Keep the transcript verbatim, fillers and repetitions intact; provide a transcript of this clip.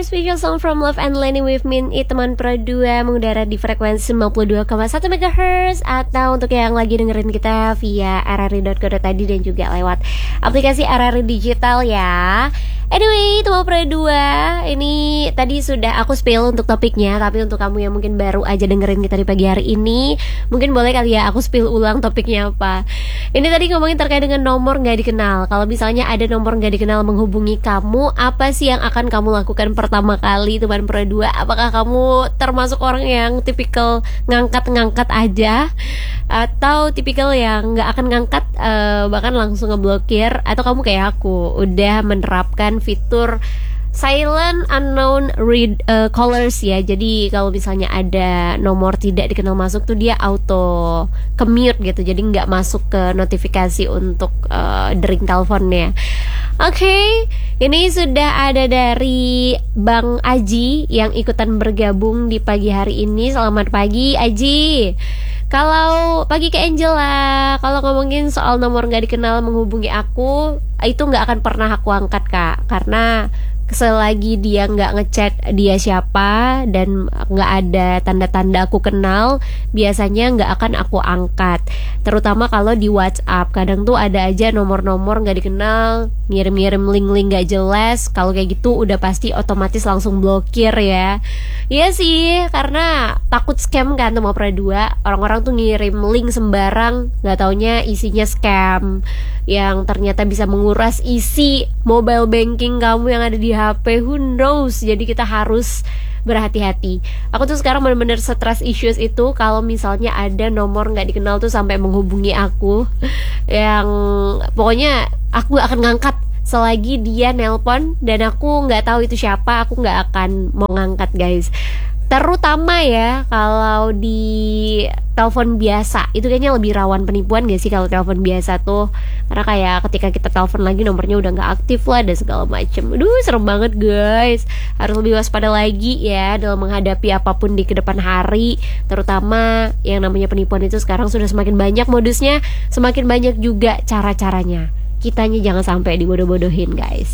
Very special song from Love and Lenny with Min I teman Pro dua mengudara di frekuensi sembilan puluh dua koma satu megahertz. Atau untuk yang lagi dengerin kita via r r i dot co dot i d dan juga lewat aplikasi R R I Digital ya. Anyway, teman Pro dua, ini tadi sudah aku spill untuk topiknya. Tapi untuk kamu yang mungkin baru aja dengerin kita di pagi hari ini, mungkin boleh kali ya aku spill ulang topiknya apa. Ini tadi ngomongin terkait dengan nomor gak dikenal. Kalau misalnya ada nomor gak dikenal menghubungi kamu, apa sih yang akan kamu lakukan pertama kali teman Pro dua? Apakah kamu termasuk orang yang tipikal ngangkat-ngangkat aja, atau tipikal yang gak akan ngangkat uh, bahkan langsung ngeblokir? Atau kamu kayak aku udah menerapkan fitur silent unknown read uh, callers ya. Jadi kalau misalnya ada nomor tidak dikenal masuk tuh dia auto ke-mute gitu. Jadi nggak masuk ke notifikasi untuk uh, dering teleponnya. Oke, okay, ini sudah ada dari Bang Aji yang ikutan bergabung di pagi hari ini. Selamat pagi Aji. Kalau pagi ke Angela, kalau ngomongin soal nomor nggak dikenal menghubungi aku, itu nggak akan pernah aku angkat kak, karena selagi dia nggak ngechat dia siapa dan nggak ada tanda-tanda aku kenal, biasanya nggak akan aku angkat. Terutama kalau di WhatsApp, kadang tuh ada aja nomor-nomor nggak dikenal ngirim-ngirim link-link nggak jelas. Kalau kayak gitu udah pasti otomatis langsung blokir ya. Iya sih, karena takut scam kan teman Pro dua. Orang-orang tuh ngirim link sembarang, nggak taunya isinya scam yang ternyata bisa menguras isi mobile banking kamu yang ada di H P. Who knows? Jadi kita harus berhati-hati. Aku tuh sekarang benar-benar stress issues itu kalau misalnya ada nomor nggak dikenal tuh sampai menghubungi aku, yang pokoknya aku gak akan ngangkat selagi dia nelpon dan aku nggak tahu itu siapa. Aku nggak akan mau ngangkat guys. Terutama ya kalau di telepon biasa, itu kayaknya lebih rawan penipuan gak sih kalau telepon biasa tuh. Karena kayak ketika kita telepon lagi nomornya udah gak aktif lah dan segala macem. Aduh serem banget guys. Harus lebih waspada lagi ya dalam menghadapi apapun di kedepan hari. Terutama yang namanya penipuan itu sekarang sudah semakin banyak modusnya, semakin banyak juga cara-caranya. Kitanya jangan sampai dibodoh-bodohin guys.